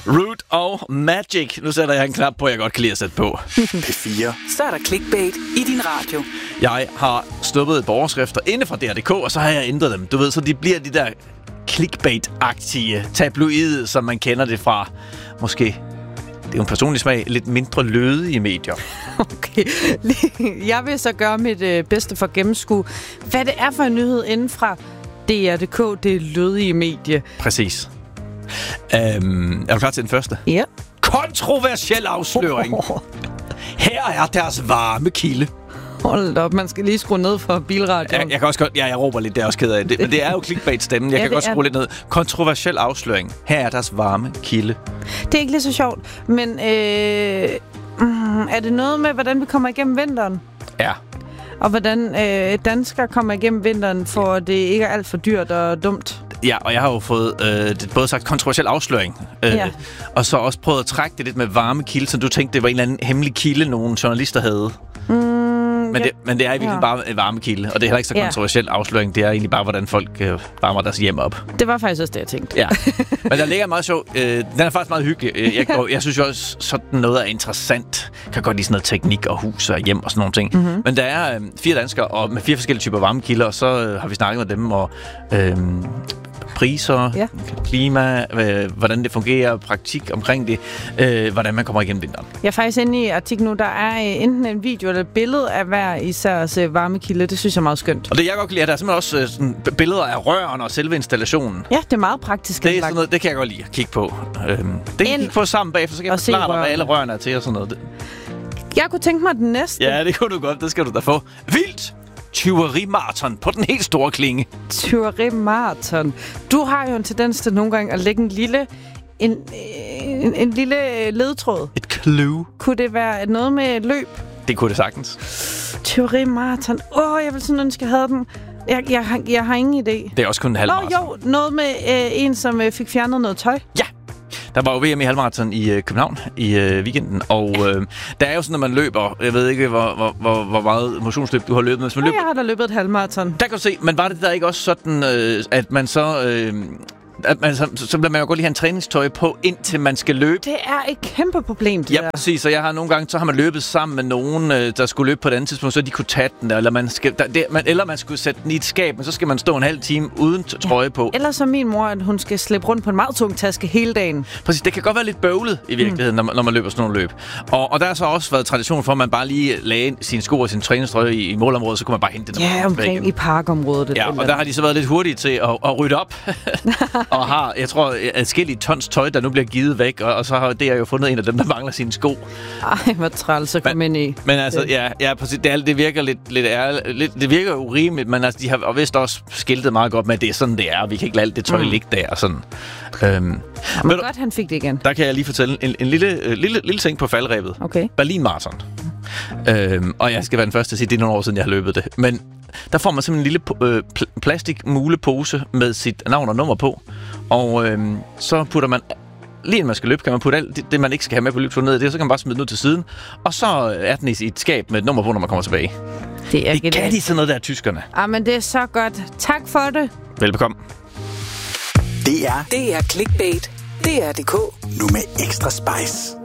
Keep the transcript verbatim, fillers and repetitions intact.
Root og Magic. Nu sætter jeg en knap på, jeg godt kan lide at sætte på. P fire. Så er der clickbait i din radio. Jeg har snuppet et par overskrifter inde fra D R punktum d k, og så har jeg ændret dem. Du ved, så de bliver de der clickbait-agtige tabloide, som man kender det fra, måske, det er jo en personlig smag, lidt mindre lødige medier. Okay. Jeg vil så gøre mit øh, bedste for at gennemskue, hvad det er for en nyhed inden fra D R punktum d k, det lødige medie. Præcis. Øhm, er du klar til den første? Ja. Kontroversiel afsløring. Her er deres varme kilde. Hold op, man skal lige skrue ned for bilradioen. Jeg, jeg kan også godt, ja, jeg råber lidt, det er også ked af det, men det er jo clickbait-stemmen. Jeg Ja, kan det godt er skrue lidt ned. Kontroversiel afsløring. Her er deres varme kilde. Det er ikke lige så sjovt, men øh, mm, er det noget med, hvordan vi kommer igennem vinteren? Ja. Og hvordan øh, danskere kommer igennem vinteren, for at det ikke er alt for dyrt og dumt? Ja, og jeg har jo fået øh, både sagt kontroversiel afsløring, øh, Ja. og så også prøvet at trække det lidt med varme kilde, så du tænkte, det var en eller anden hemmelig kilde, nogle journalister havde. Mm, Men, ja. det, men det er i virkeligheden Ja. bare en varme kilde, og det er heller ikke så Ja. kontroversiel afsløring. Det er egentlig bare, hvordan folk øh, varmer deres hjem op. Det var faktisk også det, jeg tænkte. Ja, men der ligger meget sjov. Øh, den er faktisk meget hyggelig. Øh, Jeg, og jeg synes jo også, sådan noget er interessant. Jeg kan godt lide sådan noget teknik og hus og hjem og sådan nogle ting. Mm-hmm. Men der er øh, fire danskere og med fire forskellige typer varmekilder, og så øh, har vi snakket med dem og øh, priser, Ja. klima, øh, hvordan det fungerer, praktik omkring det, øh, hvordan man kommer igennem vinteren. Jeg er faktisk inde i artiklen nu, der er øh, enten en video eller et billede af hver især øh, varmekilde. Det synes jeg er meget skønt. Og det jeg godt kan lide, er, der er simpelthen også øh, sådan b- billeder af rørene og selve installationen. Ja, det er meget praktisk. Det er anlagt. sådan noget, det kan jeg godt lide at kigge på. Øhm, det kan jeg Ind kigge på sammen bagefter, så kan jeg og se forklare dig, hvad rørene. alle rørene er til og sådan noget. Det- Jeg kunne tænke mig den næste. Ja, det kunne du godt. Det skal du da få. Vildt! Tyverimarathon på den helt store klinge. Tyverimarathon. Du har jo en tendens til nogle gange at lægge en lille, en, en, en lille ledtråd. Et clue. Kunne det være noget med løb? Det kunne det sagtens. Tyverimarathon. Åh, oh, jeg vil sådan ønske, jeg havde den. Jeg, jeg, har- jeg har ingen idé. Det er også kun en halv Nå marathon. jo, noget med øh, en, som øh, fik fjernet noget tøj. Ja. Der var jo V M i halvmarathon i øh, København i øh, weekenden, og øh, der er jo sådan, når man løber, jeg ved ikke, hvor, hvor, hvor, hvor meget motionsløb du har løbet, men hvis man Nå, løber, jeg har da løbet et halvmarathon. der kan du se, men var det der ikke også sådan, øh, at man så... Øh, at man, så, så bliver man jo godt lige have en træningstøj på, indtil man skal løbe. Det er et kæmpe problem, det Ja, der. præcis. Og jeg har nogle gange, så har man løbet sammen med nogen, øh, der skulle løbe på et andet tidspunkt, så de kunne tage den der, eller man, skal, der, det, man, eller man skulle sætte den i et skab, men så skal man stå en halv time uden t- trøje på. Eller som min mor, at hun skal slæbe rundt på en meget tung taske hele dagen. Præcis, det kan godt være lidt bøvlet i virkeligheden, mm. når, man, når man løber sådan nogle løb. Og, og der har så også været tradition for, at man bare lige lagde sine sko og sin træningstrøje i, i målområdet, så kunne man bare hente den. Ja, omkring i parkområdet. Ja, og der har de så været lidt hurtige til at, at rydde op. Og har, jeg tror, adskillige tons tøj, der nu bliver givet væk, og, og så har det jo fundet en af dem, der mangler sine sko. Ej, hvor træls at komme ind i. Men altså, ja, ja præcis, det, er, det virker lidt, lidt, ærligt, lidt, det virker urimeligt, men altså, de har og vist også skiltet meget godt med, at det er sådan, det er. Vi kan ikke lade alt det tøj mm. ligge der og sådan. Øhm, Men men godt, han fik det igen. der kan jeg lige fortælle en, en lille, øh, lille, lille ting på faldrebet. Okay. Berlin Marathon. Øhm, og jeg skal være den første til at sige, det er nogle år siden, jeg har løbet det. Men der får man simpelthen en lille øh, pl- plastikmulepose med sit navn og nummer på. Og øhm, så putter man, lige inden man skal løbe, kan man putte alt det, det man ikke skal have med på løbet ned i det, så kan man bare smide den ud til siden. Og så er den i et skab med et nummer på, når man kommer tilbage. Det er Det kan de sådan noget der, tyskerne. Ah, men det er så godt. Tak for det. Velbekomme. Det er Det er clickbait. D R punktum d k. nu med ekstra spice.